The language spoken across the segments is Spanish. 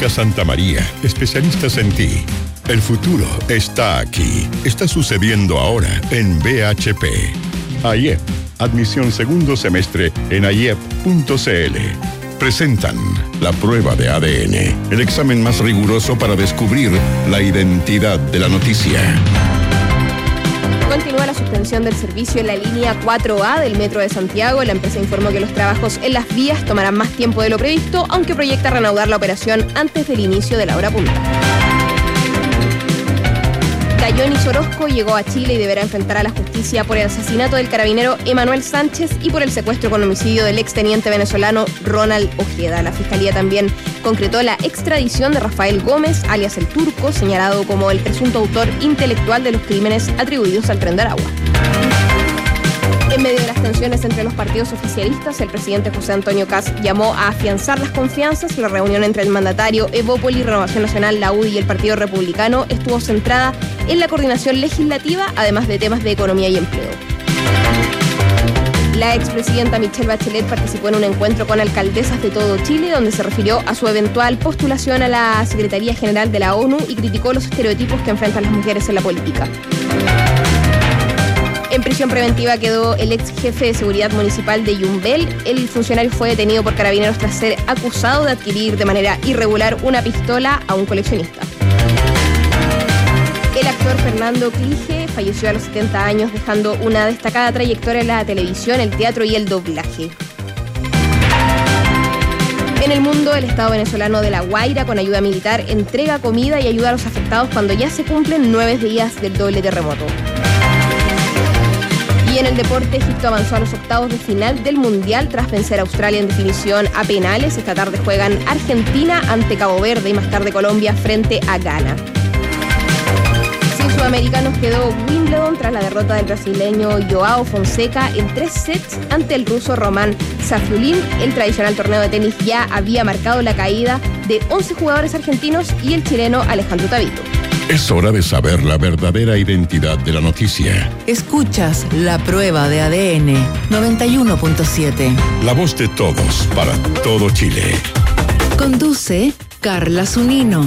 Clínica Santa María, especialistas en ti. El futuro está aquí. Está sucediendo ahora en BHP. AIEP, admisión segundo semestre en aiep.cl. Presentan la prueba de ADN, el examen más riguroso para descubrir la identidad de la noticia. Continúa la suspensión del servicio en la línea 4A del Metro de Santiago. La empresa informó que los trabajos en las vías tomarán más tiempo de lo previsto, aunque proyecta reanudar la operación antes del inicio de la hora punta. Dayonis Orozco llegó a Chile y deberá enfrentar a la justicia por el asesinato del carabinero Emanuel Sánchez y por el secuestro con homicidio del exteniente venezolano Ronald Ojeda. La Fiscalía también concretó la extradición de Rafael Gómez, alias El Turco, señalado como el presunto autor intelectual de los crímenes atribuidos al Tren de Aragua. En medio de las tensiones entre los partidos oficialistas, el presidente José Antonio Kast llamó a afianzar las confianzas. La reunión entre el mandatario, Evópoli, Renovación Nacional, la UDI y el Partido Republicano estuvo centrada en la coordinación legislativa, además de temas de economía y empleo. La expresidenta Michelle Bachelet participó en un encuentro con alcaldesas de todo Chile, donde se refirió a su eventual postulación a la Secretaría General de la ONU y criticó los estereotipos que enfrentan las mujeres en la política. En prisión preventiva quedó el ex jefe de seguridad municipal de Yumbel. El funcionario fue detenido por carabineros tras ser acusado de adquirir de manera irregular una pistola a un coleccionista. El actor Fernando Clige falleció a los 70 años, dejando una destacada trayectoria en la televisión, el teatro y el doblaje. En el mundo, el Estado venezolano de La Guaira, con ayuda militar, entrega comida y ayuda a los afectados cuando ya se cumplen 9 días del doble terremoto. Y en el deporte, Egipto avanzó a los octavos de final del Mundial tras vencer a Australia en definición a penales. Esta tarde juegan Argentina ante Cabo Verde y más tarde Colombia frente a Ghana. Sin sudamericanos quedó Wimbledon tras la derrota del brasileño Joao Fonseca en 3 sets ante el ruso Roman Safiulin. El tradicional torneo de tenis ya había marcado la caída de 11 jugadores argentinos y el chileno Alejandro Tavito. Es hora de saber la verdadera identidad de la noticia. Escuchas la prueba de ADN 91.7. La voz de todos para todo Chile. Conduce Carla Zunino.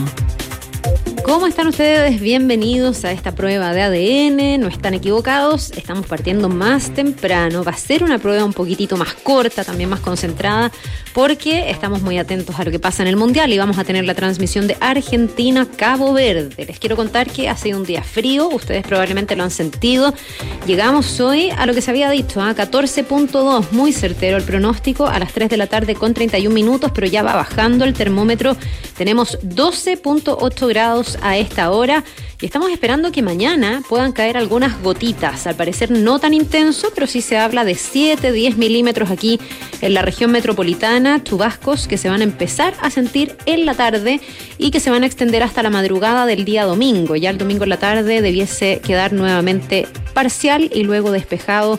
¿Cómo están ustedes? Bienvenidos a esta prueba de ADN. No están equivocados, estamos partiendo más temprano. Va a ser una prueba un poquitito más corta, también más concentrada, porque estamos muy atentos a lo que pasa en el Mundial y vamos a tener la transmisión de Argentina-Cabo Verde. Les quiero contar que ha sido un día frío, ustedes probablemente lo han sentido. Llegamos hoy a lo que se había dicho, 14.2, muy certero el pronóstico, a las 3 de la tarde con 31 minutos, pero ya va bajando el termómetro. Tenemos 12.8 grados a esta hora y estamos esperando que mañana puedan caer algunas gotitas, al parecer no tan intenso, pero sí se habla de 7-10 milímetros aquí en la región metropolitana, chubascos que se van a empezar a sentir en la tarde y que se van a extender hasta la madrugada del día domingo. Ya el domingo en la tarde debiese quedar nuevamente parcial y luego despejado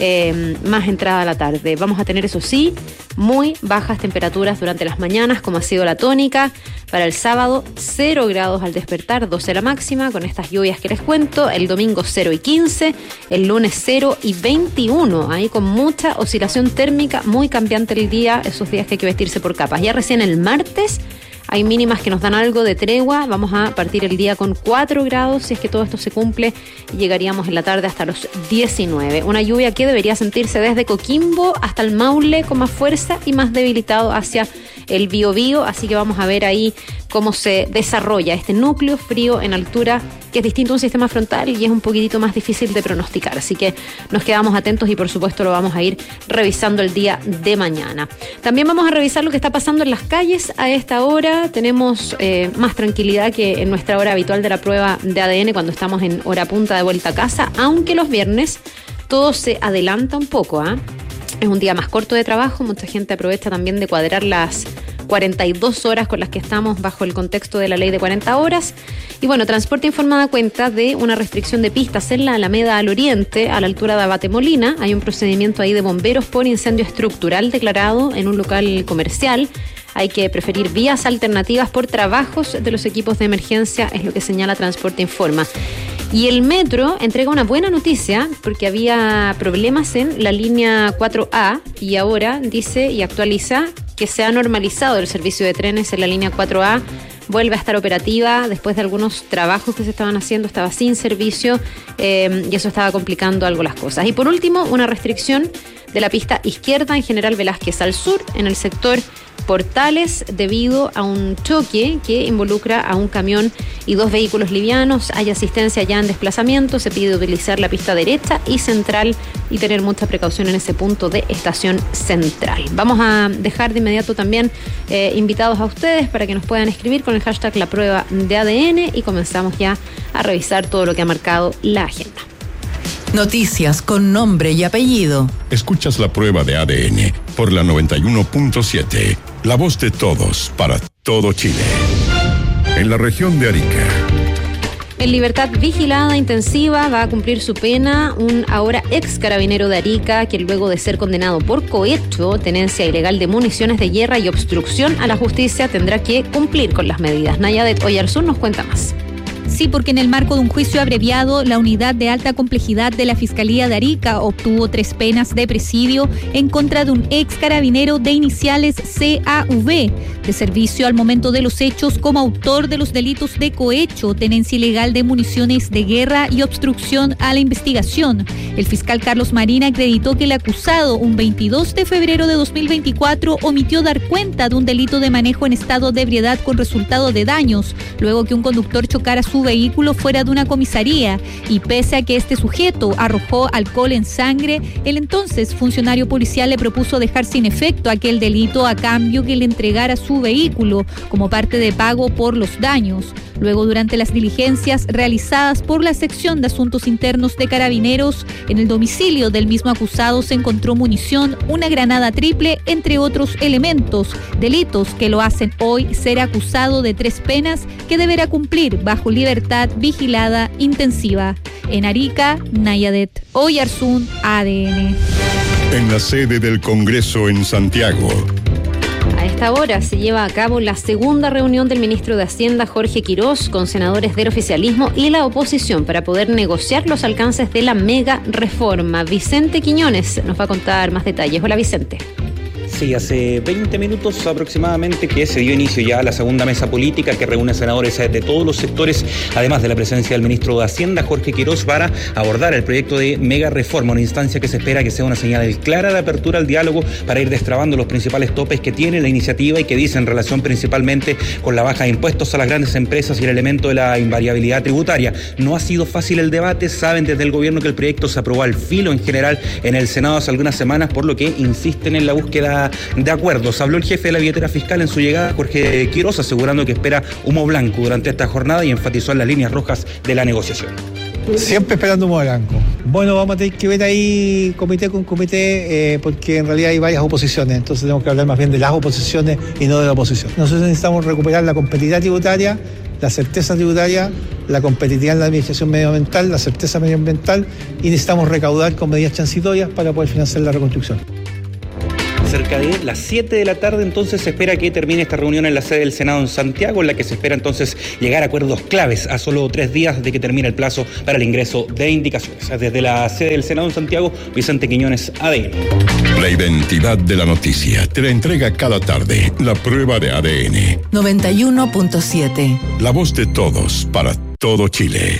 más entrada a la tarde. Vamos a tener, eso sí, muy bajas temperaturas durante las mañanas, como ha sido la tónica. Para el sábado, 0 grados al despertar, 12 la máxima, con estas lluvias que les cuento. El domingo 0 y 15, el lunes 0 y 21, ahí con mucha oscilación térmica, muy cambiante el día, esos días que hay que vestirse por capas. Ya recién el martes hay mínimas que nos dan algo de tregua, vamos a partir el día con 4 grados, si es que todo esto se cumple, y llegaríamos en la tarde hasta los 19. Una lluvia que debería sentirse desde Coquimbo hasta el Maule con más fuerza y más debilitado hacia el Biobío, así que vamos a ver ahí cómo se desarrolla este núcleo frío en altura, que es distinto a un sistema frontal y es un poquitito más difícil de pronosticar, así que nos quedamos atentos y por supuesto lo vamos a ir revisando el día de mañana. También vamos a revisar lo que está pasando en las calles a esta hora. Tenemos más tranquilidad que en nuestra hora habitual de la prueba de ADN cuando estamos en hora punta de vuelta a casa, aunque los viernes todo se adelanta un poco, Es un día más corto de trabajo, mucha gente aprovecha también de cuadrar las 42 horas con las que estamos bajo el contexto de la ley de 40 horas. Y bueno, Transporte Informa da cuenta de una restricción de pistas en la Alameda al Oriente, a la altura de Abate Molina. Hay un procedimiento ahí de bomberos por incendio estructural declarado en un local comercial. Hay que preferir vías alternativas por trabajos de los equipos de emergencia, es lo que señala Transporte Informa. Y el metro entrega una buena noticia porque había problemas en la línea 4A y ahora dice y actualiza que se ha normalizado el servicio de trenes en la línea 4A. Vuelve a estar operativa después de algunos trabajos que se estaban haciendo, estaba sin servicio y eso estaba complicando algo las cosas. Y por último, una restricción de la pista izquierda en General Velázquez al sur, en el sector Portales, debido a un choque que involucra a un camión y 2 vehículos livianos. Hay asistencia ya en desplazamiento, se pide utilizar la pista derecha y central y tener mucha precaución en ese punto de estación central. Vamos a dejar de inmediato también invitados a ustedes para que nos puedan escribir con el hashtag La Prueba de ADN y comenzamos ya a revisar todo lo que ha marcado la agenda. Noticias con nombre y apellido. Escuchas La Prueba de ADN por la 91.7. La voz de todos para todo Chile. En la región de Arica. En libertad vigilada intensiva va a cumplir su pena un ahora ex carabinero de Arica, que luego de ser condenado por cohecho, tenencia ilegal de municiones de guerra y obstrucción a la justicia, tendrá que cumplir con las medidas. Nayadet Oyarzún nos cuenta más. Sí, porque en el marco de un juicio abreviado, la unidad de alta complejidad de la Fiscalía de Arica obtuvo 3 penas de presidio en contra de un ex carabinero de iniciales CAV, de servicio al momento de los hechos como autor de los delitos de cohecho, tenencia ilegal de municiones de guerra y obstrucción a la investigación. El fiscal Carlos Marín acreditó que el acusado, un 22 de febrero de 2024, omitió dar cuenta de un delito de manejo en estado de ebriedad con resultado de daños, luego que un conductor chocara su vehículo fuera de una comisaría, y pese a que este sujeto arrojó alcohol en sangre, el entonces funcionario policial le propuso dejar sin efecto aquel delito a cambio que le entregara su vehículo como parte de pago por los daños. Luego, durante las diligencias realizadas por la sección de asuntos internos de Carabineros, en el domicilio del mismo acusado se encontró munición, una granada triple, entre otros elementos, delitos que lo hacen hoy ser acusado de 3 penas que deberá cumplir bajo libertad vigilada intensiva. En Arica, Nayadet Oyarzún, ADN. En la sede del Congreso en Santiago. A esta hora se lleva a cabo la segunda reunión del ministro de Hacienda, Jorge Quirós, con senadores del oficialismo y la oposición para poder negociar los alcances de la mega reforma. Vicente Quiñones nos va a contar más detalles. Hola, Vicente. Sí, hace 20 minutos aproximadamente que se dio inicio ya a la segunda mesa política que reúne senadores de todos los sectores, además de la presencia del ministro de Hacienda, Jorge Quirós, para abordar el proyecto de mega reforma, una instancia que se espera que sea una señal clara de apertura al diálogo para ir destrabando los principales topes que tiene la iniciativa y que dice en relación principalmente con la baja de impuestos a las grandes empresas y el elemento de la invariabilidad tributaria. No ha sido fácil el debate, saben desde el gobierno que el proyecto se aprobó al filo en general en el Senado hace algunas semanas, por lo que insisten en la búsqueda de acuerdos. Habló el jefe de la billetera fiscal en su llegada, Jorge Quirós, asegurando que espera humo blanco durante esta jornada y enfatizó en las líneas rojas de la negociación. Siempre esperando humo blanco. Bueno, vamos a tener que ver ahí comité con comité, porque en realidad hay varias oposiciones, entonces tenemos que hablar más bien de las oposiciones y no de la oposición. Nosotros necesitamos recuperar la competitividad tributaria, la certeza tributaria, la competitividad en la administración medioambiental, la certeza medioambiental, y necesitamos recaudar con medidas transitorias para poder financiar la reconstrucción. Cerca de las 7 de la tarde entonces se espera que termine esta reunión en la sede del Senado en Santiago, en la que se espera entonces llegar a acuerdos claves a solo 3 días de que termine el plazo para el ingreso de indicaciones. Desde la sede del Senado en Santiago, Vicente Quiñones, ADN. La identidad de la noticia te la entrega cada tarde La Prueba de ADN. 91.7. La voz de todos para todo Chile.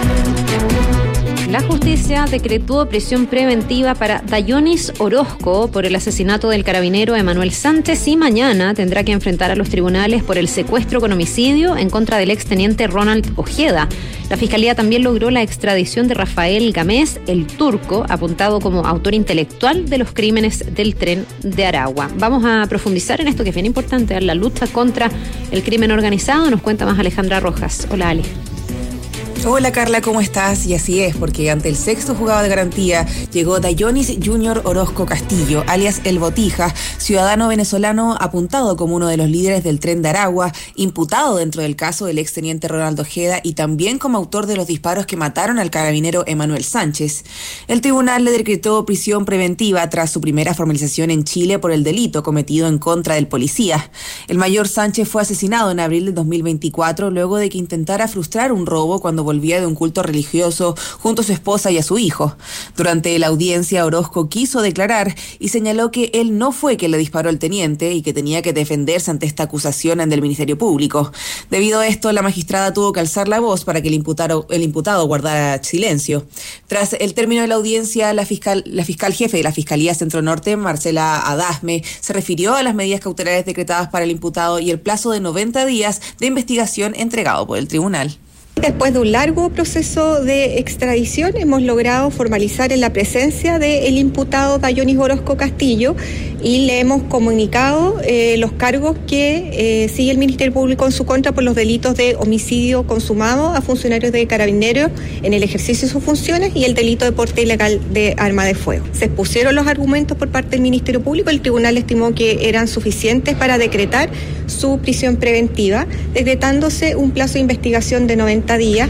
La justicia decretó prisión preventiva para Dayonis Orozco por el asesinato del carabinero Emanuel Sánchez y mañana tendrá que enfrentar a los tribunales por el secuestro con homicidio en contra del exteniente Ronald Ojeda. La Fiscalía también logró la extradición de Rafael Gamés, el turco, apuntado como autor intelectual de los crímenes del tren de Aragua. Vamos a profundizar en esto que es bien importante, la lucha contra el crimen organizado. Nos cuenta más Alejandra Rojas. Hola, Ale. Hola Carla, ¿cómo estás? Y así es, porque ante el 6º juzgado de garantía llegó Dayonis Junior Orozco Castillo, alias El Botija, ciudadano venezolano apuntado como uno de los líderes del tren de Aragua, imputado dentro del caso del exteniente Ronald Ojeda y también como autor de los disparos que mataron al carabinero Emanuel Sánchez. El tribunal le decretó prisión preventiva tras su primera formalización en Chile por el delito cometido en contra del policía. El mayor Sánchez fue asesinado en abril de 2024 luego de que intentara frustrar un robo cuando volvió volvía de un culto religioso junto a su esposa y a su hijo. Durante la audiencia, Orozco quiso declarar y señaló que él no fue quien le disparó al teniente y que tenía que defenderse ante esta acusación del Ministerio Público. Debido a esto, la magistrada tuvo que alzar la voz para que el imputado guardara silencio. Tras el término de la audiencia, la fiscal jefe de la Fiscalía Centro Norte, Marcela Adasme, se refirió a las medidas cautelares decretadas para el imputado y el plazo de 90 días de investigación entregado por el tribunal. Después de un largo proceso de extradición, hemos logrado formalizar en la presencia del imputado Dayonis Orozco Castillo y le hemos comunicado los cargos que sigue el Ministerio Público en su contra por los delitos de homicidio consumado a funcionarios de Carabineros en el ejercicio de sus funciones y el delito de porte ilegal de arma de fuego. Se expusieron los argumentos por parte del Ministerio Público, el tribunal estimó que eran suficientes para decretar su prisión preventiva, decretándose un plazo de investigación de 90 días.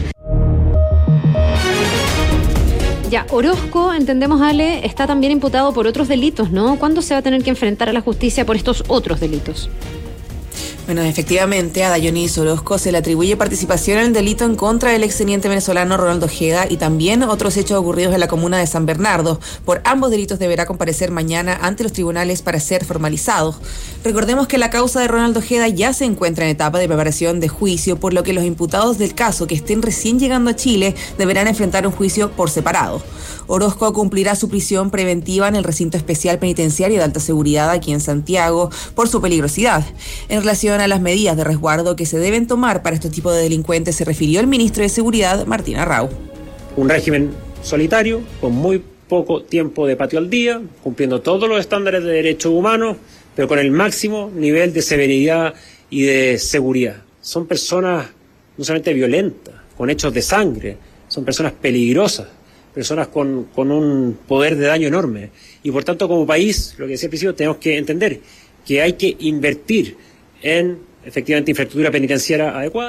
Ya, Orozco, entendemos, Ale, está también imputado por otros delitos, ¿no? ¿Cuándo se va a tener que enfrentar a la justicia por estos otros delitos? Bueno, efectivamente, a Dayonis Orozco se le atribuye participación en el delito en contra del exteniente venezolano Ronald Ojeda y también otros hechos ocurridos en la comuna de San Bernardo. Por ambos delitos deberá comparecer mañana ante los tribunales para ser formalizado. Recordemos que la causa de Ronald Ojeda ya se encuentra en etapa de preparación de juicio, por lo que los imputados del caso que estén recién llegando a Chile deberán enfrentar un juicio por separado. Orozco cumplirá su prisión preventiva en el recinto especial penitenciario de alta seguridad aquí en Santiago por su peligrosidad. En relación a las medidas de resguardo que se deben tomar para este tipo de delincuentes, se refirió el ministro de Seguridad, Martín Arrau. Un régimen solitario, con muy poco tiempo de patio al día, cumpliendo todos los estándares de derechos humanos, pero con el máximo nivel de severidad y de seguridad. Son personas no solamente violentas, con hechos de sangre, son personas peligrosas, personas con un poder de daño enorme. Y por tanto, como país, lo que decía al principio, tenemos que entender que hay que invertir en, efectivamente, infraestructura penitenciaria adecuada.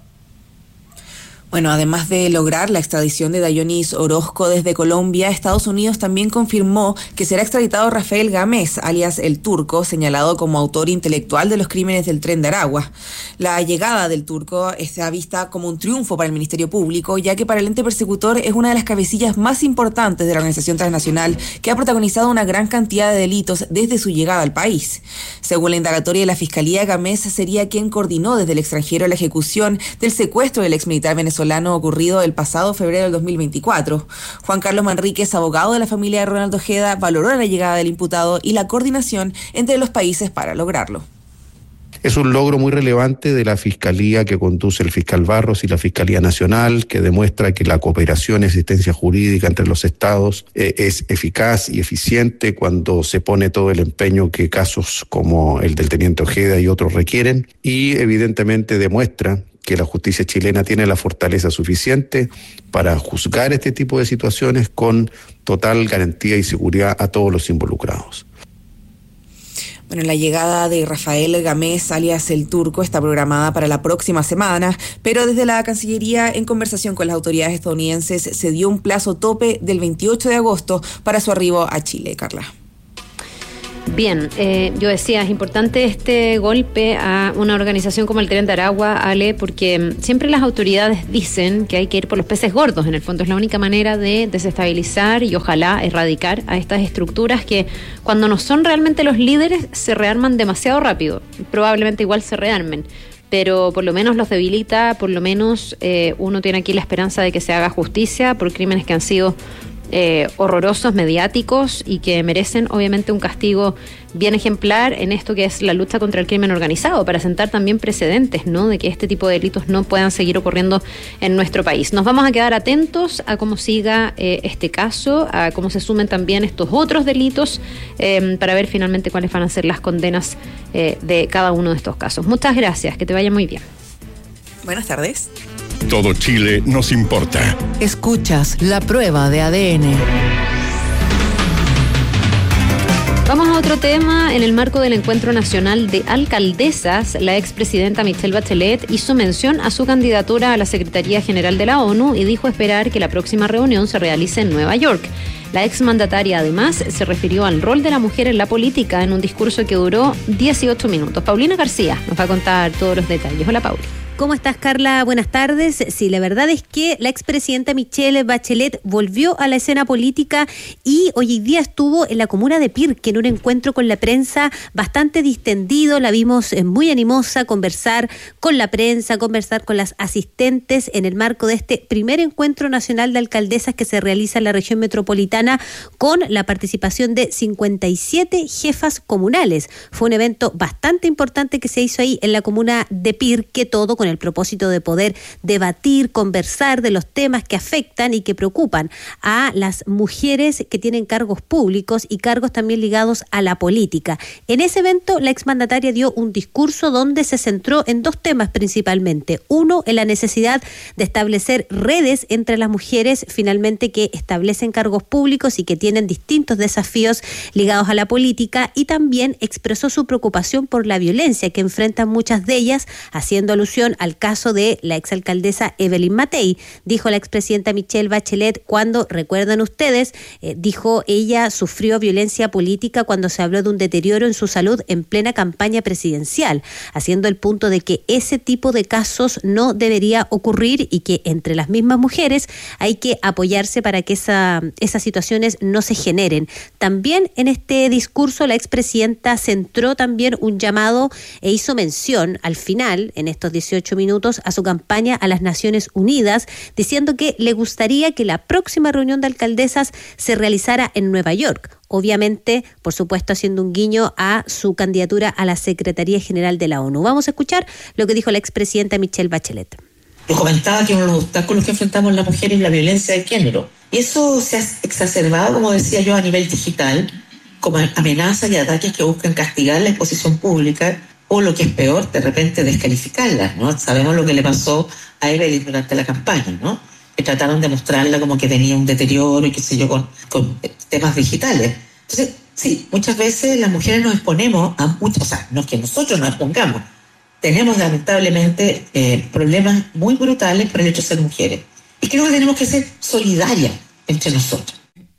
Bueno, además de lograr la extradición de Dayonis Orozco desde Colombia, Estados Unidos también confirmó que será extraditado Rafael Gámez, alias El Turco, señalado como autor intelectual de los crímenes del Tren de Aragua. La llegada del Turco está vista como un triunfo para el Ministerio Público, ya que para el ente persecutor es una de las cabecillas más importantes de la organización transnacional que ha protagonizado una gran cantidad de delitos desde su llegada al país. Según la indagatoria de la Fiscalía, Gámez sería quien coordinó desde el extranjero la ejecución del secuestro del exmilitar venezolano ocurrido el pasado febrero del 2024. Juan Carlos Manríquez, abogado de la familia de Ronald Ojeda, valoró la llegada del imputado y la coordinación entre los países para lograrlo. Es un logro muy relevante de la Fiscalía que conduce el fiscal Barros y la Fiscalía Nacional, que demuestra que la cooperación y asistencia jurídica entre los estados es eficaz y eficiente cuando se pone todo el empeño que casos como el del teniente Ojeda y otros requieren, y evidentemente demuestra que la justicia chilena tiene la fortaleza suficiente para juzgar este tipo de situaciones con total garantía y seguridad a todos los involucrados. Bueno, la llegada de Rafael Gámez, alias El Turco, está programada para la próxima semana, pero desde la Cancillería, en conversación con las autoridades estadounidenses, se dio un plazo tope del 28 de agosto para su arribo a Chile. Carla. Bien, yo decía, es importante este golpe a una organización como el Tren de Aragua, Ale, porque siempre las autoridades dicen que hay que ir por los peces gordos. En el fondo es la única manera de desestabilizar y ojalá erradicar a estas estructuras que cuando no son realmente los líderes se rearman demasiado rápido. Probablemente igual se rearmen, pero por lo menos los debilita, por lo menos uno tiene aquí la esperanza de que se haga justicia por crímenes que han sido horrorosos, mediáticos y que merecen obviamente un castigo bien ejemplar en esto que es la lucha contra el crimen organizado, para sentar también precedentes, ¿no?, de que este tipo de delitos no puedan seguir ocurriendo en nuestro país. Nos vamos a quedar atentos a cómo siga este caso, a cómo se sumen también estos otros delitos, para ver finalmente cuáles van a ser las condenas de cada uno de estos casos. Muchas gracias, que te vaya muy bien. Buenas tardes. Todo Chile nos importa. Escuchas La Prueba de ADN. Vamos a otro tema. En el marco del Encuentro Nacional de Alcaldesas, la expresidenta Michelle Bachelet hizo mención a su candidatura a la Secretaría General de la ONU y dijo esperar que la próxima reunión se realice en Nueva York. La exmandataria además se refirió al rol de la mujer en la política en un discurso que duró 18 minutos. Paulina García nos va a contar todos los detalles. Hola, Pauli. ¿Cómo estás, Carla? Buenas tardes. Sí, la verdad es que la expresidenta Michelle Bachelet volvió a la escena política y hoy día estuvo en la comuna de Pirque en un encuentro con la prensa bastante distendido. La vimos muy animosa, conversar con la prensa, conversar con las asistentes en el marco de este primer encuentro nacional de alcaldesas que se realiza en la región metropolitana con la participación de 57 jefas comunales. Fue un evento bastante importante que se hizo ahí en la comuna de Pirque, todo con el propósito de poder debatir, conversar de los temas que afectan y que preocupan a las mujeres que tienen cargos públicos y cargos también ligados a la política. En ese evento, la exmandataria dio un discurso donde se centró en dos temas principalmente. Uno, en la necesidad de establecer redes entre las mujeres finalmente que establecen cargos públicos y que tienen distintos desafíos ligados a la política, y también expresó su preocupación por la violencia que enfrentan muchas de ellas, haciendo alusión al caso de la exalcaldesa Evelyn Matei. Dijo la expresidenta Michelle Bachelet cuando, recuerdan ustedes, dijo ella sufrió violencia política cuando se habló de un deterioro en su salud en plena campaña presidencial, haciendo el punto de que ese tipo de casos no debería ocurrir y que entre las mismas mujeres hay que apoyarse para que esas situaciones no se generen. También en este discurso la expresidenta centró también un llamado e hizo mención al final, en estos 18 minutos, a su campaña a las Naciones Unidas, diciendo que le gustaría que la próxima reunión de alcaldesas se realizara en Nueva York. Obviamente, por supuesto, haciendo un guiño a su candidatura a la Secretaría General de la ONU. Vamos a escuchar lo que dijo la expresidenta Michelle Bachelet. Yo comentaba que uno de los obstáculos que enfrentamos las mujeres es la violencia de género. Y eso se ha exacerbado, como decía yo, a nivel digital, como amenazas y ataques que buscan castigar la exposición pública o, lo que es peor, de repente descalificarla, ¿no? Sabemos lo que le pasó a Evelyn durante la campaña, ¿no? Que trataron de mostrarla como que tenía un deterioro y qué sé yo, con temas digitales. Entonces, sí, muchas veces las mujeres nos exponemos a muchas, o sea, no es que nosotros nos expongamos, tenemos lamentablemente problemas muy brutales por el hecho de ser mujeres. Y creo que tenemos que ser solidarias entre nosotros.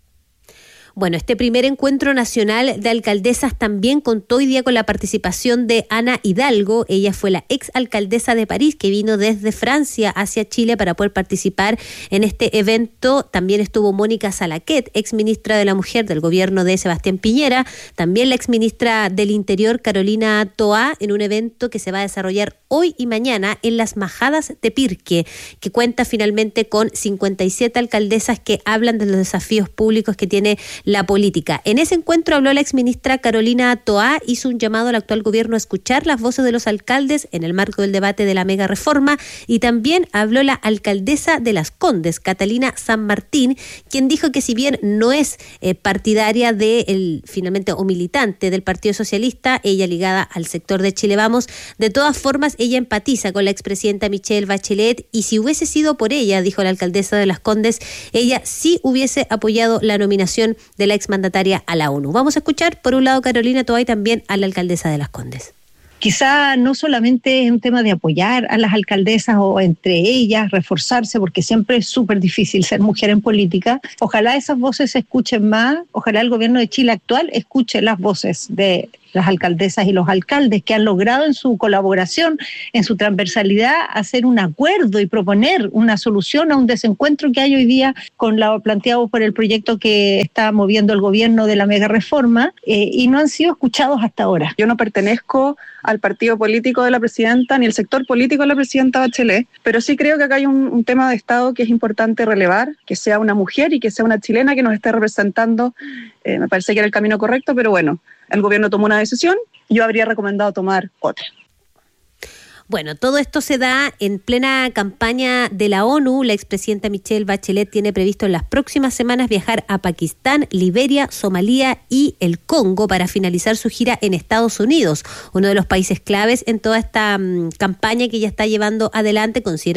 Bueno, este primer encuentro nacional de alcaldesas también contó hoy día con la participación de Ana Hidalgo. Ella fue la exalcaldesa de París que vino desde Francia hacia Chile para poder participar en este evento. También estuvo Mónica Salaquet, exministra de la Mujer del gobierno de Sebastián Piñera. También la exministra del Interior, Carolina Toá, en un evento que se va a desarrollar hoy y mañana en las Majadas de Pirque, que cuenta finalmente con 57 alcaldesas que hablan de los desafíos públicos que tiene la política. En ese encuentro habló la exministra Carolina Toá, hizo un llamado al actual gobierno a escuchar las voces de los alcaldes en el marco del debate de la mega reforma, y también habló la alcaldesa de Las Condes, Catalina San Martín, quien dijo que si bien no es partidaria finalmente o militante del Partido Socialista, ella ligada al sector de Chile Vamos, de todas formas ella empatiza con la expresidenta Michelle Bachelet, y si hubiese sido por ella, dijo la alcaldesa de Las Condes, ella sí hubiese apoyado la nominación de la exmandataria a la ONU. Vamos a escuchar por un lado Carolina Toá y también a la alcaldesa de Las Condes. Quizá no solamente es un tema de apoyar a las alcaldesas o entre ellas reforzarse, porque siempre es súper difícil ser mujer en política. Ojalá esas voces se escuchen más, ojalá el gobierno de Chile actual escuche las voces de las alcaldesas y los alcaldes que han logrado en su colaboración, en su transversalidad, hacer un acuerdo y proponer una solución a un desencuentro que hay hoy día con lo planteado por el proyecto que está moviendo el gobierno de la mega reforma, y no han sido escuchados hasta ahora. Yo no pertenezco al partido político de la presidenta ni al sector político de la presidenta Bachelet, pero sí creo que acá hay un tema de Estado que es importante relevar, que sea una mujer y que sea una chilena que nos esté representando. Me parece que era el camino correcto, pero bueno, el gobierno tomó una decisión, yo habría recomendado tomar otra. Bueno, todo esto se da en plena campaña de la ONU. La expresidenta Michelle Bachelet tiene previsto en las próximas semanas viajar a Pakistán, Liberia, Somalia y el Congo para finalizar su gira en Estados Unidos, uno de los países claves en toda esta campaña que ella está llevando adelante. Considera